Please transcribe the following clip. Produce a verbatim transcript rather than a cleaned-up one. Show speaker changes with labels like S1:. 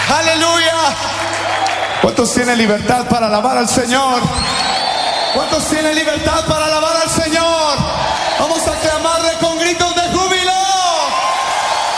S1: Aleluya. ¿Cuántos tienen libertad para alabar al Señor? ¿Cuántos tienen libertad para alabar al Señor? Vamos a clamarle con